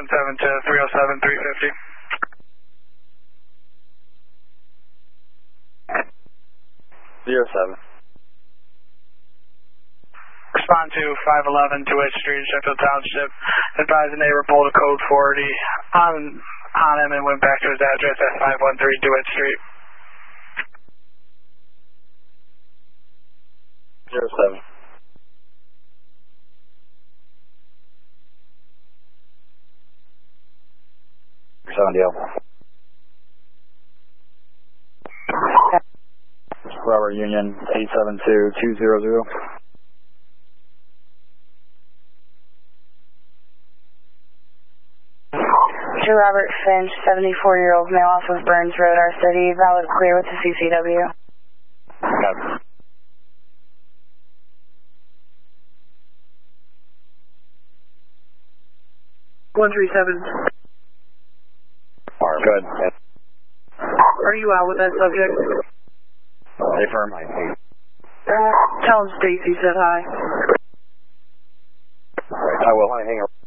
517 to 307 350. 07. Respond to 511 2H Street, Sheffield Township. Advise the neighbor pulled a code 40 on him and went back to his address at 513 2H Street. 07. Deal. Robert Union 872200. To Robert Finch, 74-year-old male off of Burns Road, our city, valid clear with the CCW. Okay. Good. Are you out with that subject? Affirm. Tell him Stacy said hi. I will. Hang on.